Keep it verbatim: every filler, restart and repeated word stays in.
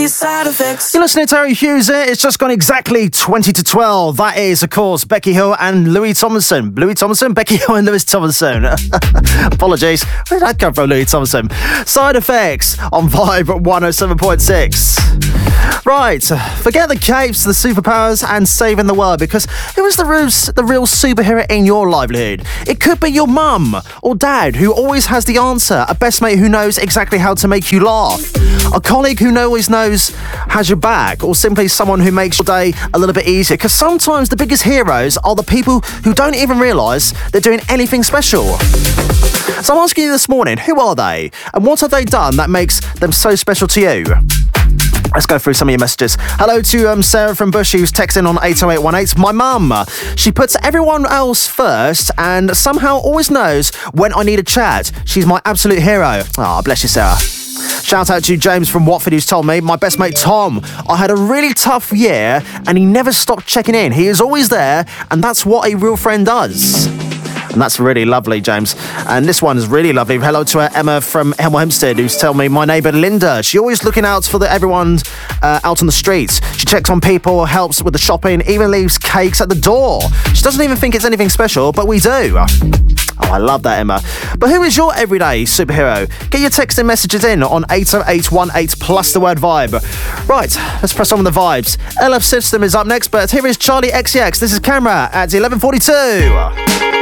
Side effects. You're listening to Harry Hughes here. It's just gone exactly twenty to twelve. That is, of course, Becky Hill and Louis Tomlinson. Louis Tomlinson? Becky Hill and Louis Tomlinson. Apologies. Where did that come from, Louis Tomlinson? Side Effects on Vibe one oh seven point six. Right, forget the capes, the superpowers, and saving the world, because who is the real, the real superhero in your livelihood? It could be your mum or dad, who always has the answer, a best mate who knows exactly how to make you laugh, a colleague who always knows has your back, or simply someone who makes your day a little bit easier, because sometimes the biggest heroes are the people who don't even realise they're doing anything special. So I'm asking you this morning, who are they? And what have they done that makes them so special to you? Let's go through some of your messages. Hello to um, Sarah from Bush, who's texting on eight oh eight one eight. My mum, she puts everyone else first and somehow always knows when I need a chat. She's my absolute hero. Ah, oh, bless you, Sarah. Shout out to James from Watford, who's told me, my best mate Tom, I had a really tough year and he never stopped checking in. He is always there, and that's what a real friend does. And that's really lovely, James. And this one is really lovely. Hello to uh, Emma from Hemel Hempstead, who's telling me, my neighbour Linda, she always looking out for the, everyone uh, out on the streets. She checks on people, helps with the shopping, even leaves cakes at the door. She doesn't even think it's anything special, but we do. Oh, I love that, Emma. But who is your everyday superhero? Get your text and messages in on eight oh eight one eight plus the word vibe. Right, let's press on with the vibes. L F System is up next, but here is Charlie X C X. This is Camera at eleven forty-two.